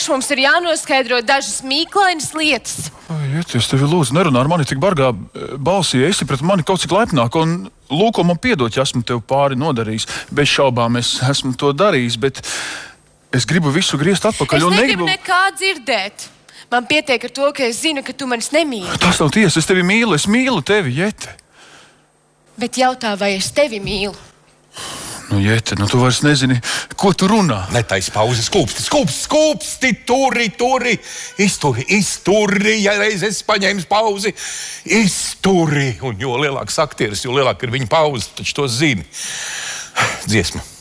priekšu mums ir jānoskaidro dažas mīklainas lietas. Jēti, es tevi lūdzu, nerunā ar mani tik bargā balsī. Esi pret mani kaut cik laipnāk, un lūko man piedot, ja esmu tev pāri nodarījis. Bez šaubām es esmu to darījis, bet es gribu visu griezt atpakaļ. Es negribu nekā dzirdēt. Man pietiek ar to, ka es zinu, ka tu manis nemīli. Tas nav tiesa, es tevi mīlu, es mīlu tevi, Jēte. Bet jautā, vai es tevi mīlu? Nu, Jēte, tu vairs nezini, ko tu runā. Netais pauzi, skūpsti, turi. Izturi, ja reiz es paņēmu pauzi. Izturi. Un jo lielāks aktieris, jo lielāka ir viņa pauze, taču to zini. Dziesma.